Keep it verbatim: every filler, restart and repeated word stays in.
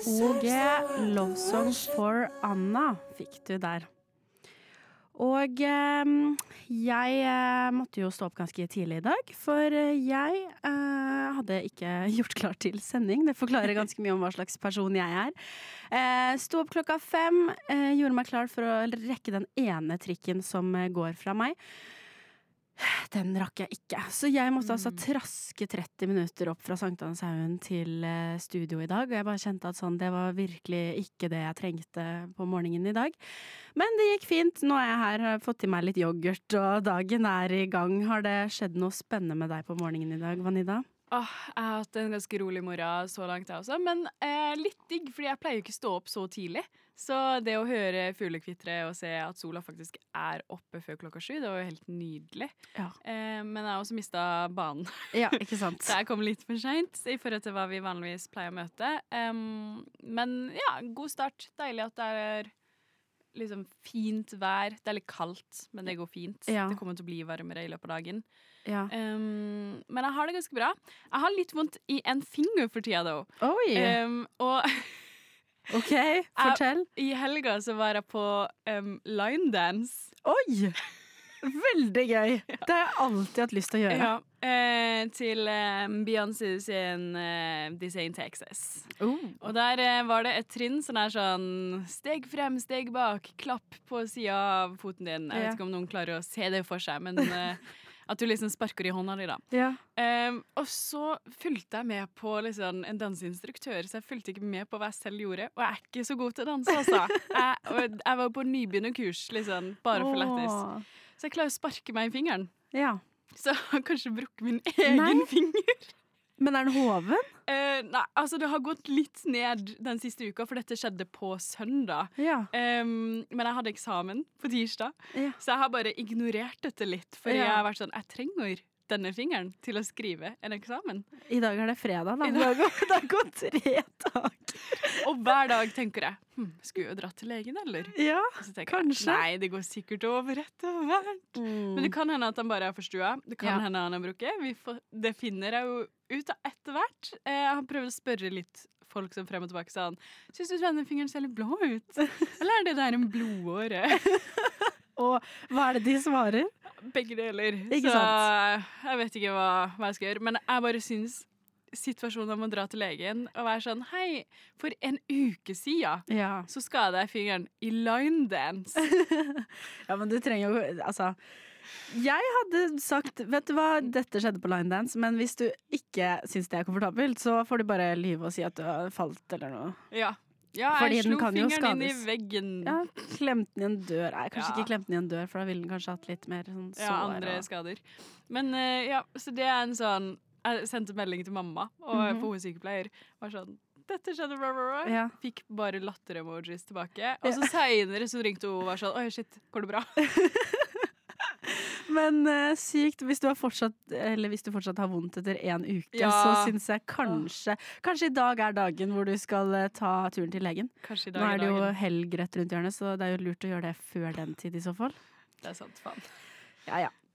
to G, Love Song for Anna, fikk du der. Og eh, jeg eh, måtte jo stå opp ganske tidlig i dag, for jeg eh, hadde ikke gjort klar til sending. Det forklarer ganske mye om hva slags person jeg er. Eh, stod opp klokka fem, eh, gjorde meg klar for å rekke den ene trikken som eh, går fra meg. Den rakk jeg ikke. Så jeg måtte altså traske tretti minutter opp fra Sankthanshaugen til eh, studio i dag, og jeg bare kjente at sånn, det var virkelig ikke det jeg trengte på morgenen i dag. Men det gikk fint. Nå er jeg her, har fått i meg litt yoghurt, og dagen er i gang. Har det skjedd noe spennende med deg på morgenen i dag, Vanida? Åh, jeg har hatt en ganske rolig morgen så langt jeg også, men eh, litt digg, fordi jeg pleier jo ikke stå opp så tidlig. Så det å høre fuglekvitre og se at sola faktisk er oppe før klokka sju, det var jo helt nydelig. Ja. Eh, men jeg har også mistet banen. Ja, ikke sant? Så jeg kom litt for sent i forhold til hva vi vanligvis pleier å møte. Um, men ja, god start. Deilig at det er liksom fint vær. Det er litt kaldt, men det går fint. Ja. Det kommer til å bli varmere i løpet av dagen. Ja. Um, men jeg har det ganske bra. Jeg har litt vondt i en finger for tida, da. Oi! Um, og Ok, fortell. jeg, i helga så var jeg på um, line dance. Oi! Veldig gøy. Det har jeg alltid hatt lyst til å gjøre. Ja, eh, til um, Beyoncé sin uh, This Ain't Texas. Oh. Og der eh, var det et trinn som er sånn steg frem, steg bak, klapp på siden av foten din. Jeg Ja. vet ikke om noen klarer å se det for seg, men eh, at du liksom sparker i hånda di da. Ja. Um, og så fulgte jeg med på liksom, en danseinstruktør, så jeg fulgte ikke med på hva jeg selv gjorde. Og jeg er ikke så god til å danse, altså. jeg, og jeg var på nybegynnerkurs, liksom, bare for lættis. Åh. Så jeg klarer å sparke meg i fingeren. Ja. Så jeg har kanskje brukket min egen Nei. finger. Men er den hoven? Uh, nei, altså det har gått litt ned den siste uka, for dette skjedde på søndag. Ja. Um, men jeg hadde eksamen på tirsdag, Ja. så jeg har bare ignorert dette litt. Fordi Ja. jeg har vært sånn, jeg trenger denne fingeren til å skrive en eksamen. I dag er det fredag, da. I Det dag- har gått- det har gått tre dager. Og hver dag tenker jeg, hm, skulle jeg jo dratt til legen, eller? Ja, Og så tenker kanskje. Jeg, nei, det går sikkert over etter hvert. Men det kan hende at han bare er forstua. Det kan Ja. hende han har brukket. Vi får, det finner jeg jo ut av etter hvert. Eh, Jeg har prøvd å spørre litt folk som frem og tilbake sånn, synes du denne fingeren ser litt blå ut? Eller er det der en blodåre? Og hva er det de svarer? Begge deler. Ikke så sant? jeg vet ikke hva, hva jeg skal gjøre. Men jeg bare synes situasjonen om å dra til legen og være sånn, hei, for en uke siden Ja. så skadet jeg fingeren i line dance. Ja, men du trenger jo, altså jeg hadde sagt, vet du hva, dette skjedde på line dance, men hvis du ikke synes det er komfortabelt, så får du bare lyve og si at du har falt eller noe. Ja. Ja, Fordi jeg den slo kan jo fingeren inn i skades. veggen. Ja, klemt den i en dør. Nei, kanskje Ja. ikke klemt den i en dør, for da ville den kanskje hatt litt mer sånn sår. Ja, andre og- skader. Men eh, ja, så det er en sånn, jeg sendte melding til mamma, og Mhm. for hun sykepleier var sånn, dette skjedde, bra, bra, bra. Ja. Fikk bare latter-emojis tilbake. Og så senere så ringte hun og var sånn, oi shit, går det bra? Men eh, sykt, hvis du, har fortsatt, eller hvis du fortsatt har vondt etter en uke, Ja. så synes jeg kanskje, kanskje i dag er dagen hvor du skal eh, ta turen til legen. Kanskje i Nå dag er er det jo dagen. helg rett rundt hjørnet, så det er jo lurt å gjøre det før den tid i så fall. Det er sant, faen. Ja, ja.